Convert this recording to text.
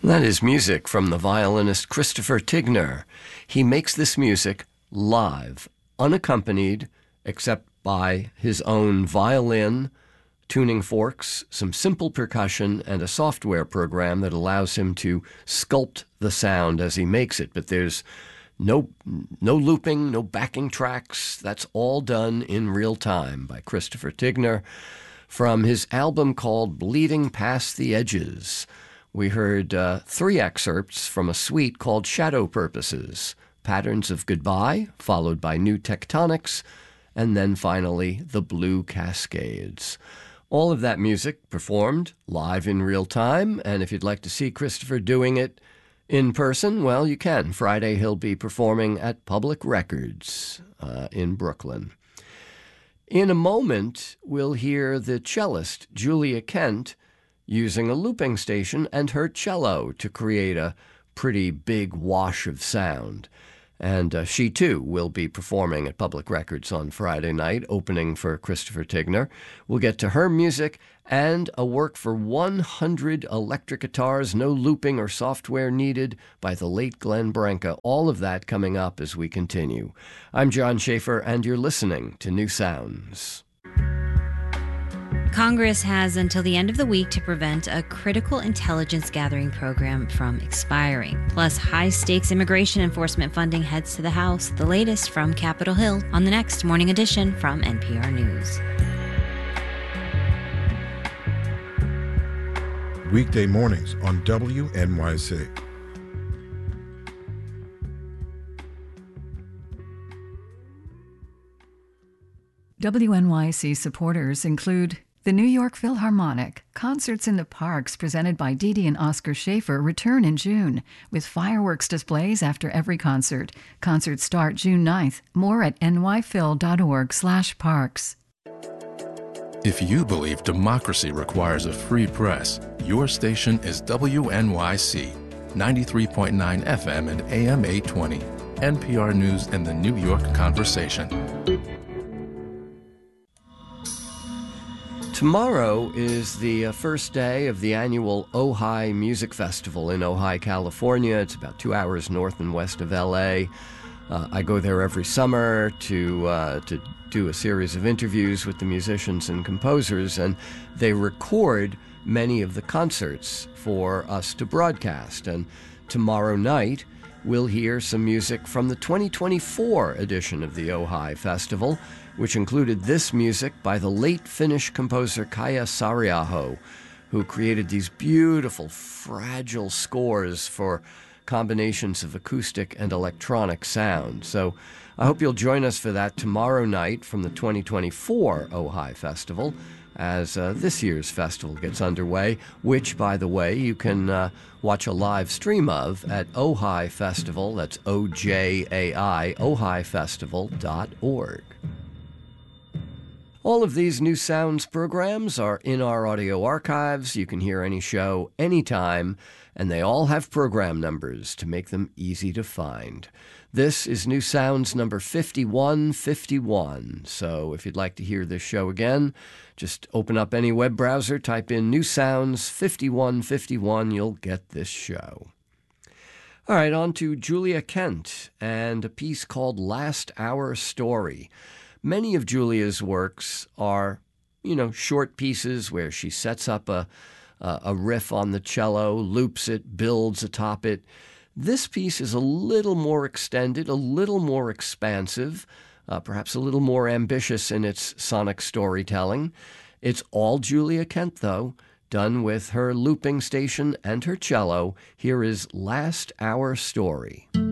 That is music from the violinist Christopher Tigner. He makes this music live, unaccompanied, except by his own violin, tuning forks, some simple percussion, and a software program that allows him to sculpt the sound as he makes it. But there's no looping, no backing tracks. That's all done in real time by Christopher Tigner from his album called Bleeding Past the Edges. We heard 3 excerpts from a suite called Shadow Purposes, Patterns of Goodbye, followed by New Tectonics, and then finally The Blue Cascades. All of that music performed live in real time, and if you'd like to see Christopher doing it in person, well, you can. Friday he'll be performing at Public Records in Brooklyn. In a moment, we'll hear the cellist Julia Kent using a looping station and her cello to create a pretty big wash of sound. And she, too, will be performing at Public Records on Friday night, opening for Christopher Tigner. We'll get to her music and a work for 100 electric guitars, no looping or software needed, by the late Glenn Branca. All of that coming up as we continue. I'm John Schaefer, and you're listening to New Sounds. Congress has until the end of the week to prevent a critical intelligence gathering program from expiring. Plus, high-stakes immigration enforcement funding heads to the House. The latest from Capitol Hill on the next Morning Edition from NPR News. Weekday mornings on WNYC. WNYC supporters include the New York Philharmonic. Concerts in the Parks presented by Dee Dee and Oscar Schaefer return in June with fireworks displays after every concert. Concerts start June 9th. More at nyphil.org/parks. If you believe democracy requires a free press, your station is WNYC, 93.9 FM and AM 820, NPR News and the New York Conversation. Tomorrow is the first day of the annual Ojai Music Festival in Ojai, California. It's about 2 hours north and west of L.A. I go there every summer to do a series of interviews with the musicians and composers, and they record many of the concerts for us to broadcast. And tomorrow night, we'll hear some music from the 2024 edition of the Ojai Festival, which included this music by the late Finnish composer Kaija Saariaho, who created these beautiful, fragile scores for combinations of acoustic and electronic sound. So I hope you'll join us for that tomorrow night from the 2024 Ojai Festival as this year's festival gets underway, which, by the way, you can watch a live stream of at Ojai Festival, that's OJAI, ojaifestival.org. All of these New Sounds programs are in our audio archives. You can hear any show anytime, and they all have program numbers to make them easy to find. This is New Sounds number 5151. So if you'd like to hear this show again, just open up any web browser, type in New Sounds 5151, you'll get this show. All right, on to Julia Kent and a piece called Last Hour Story. Many of Julia's works are, short pieces where she sets up a riff on the cello, loops it, builds atop it. This piece is a little more extended, a little more expansive, perhaps a little more ambitious in its sonic storytelling. It's all Julia Kent, though, done with her looping station and her cello. Here is Last Hour Story.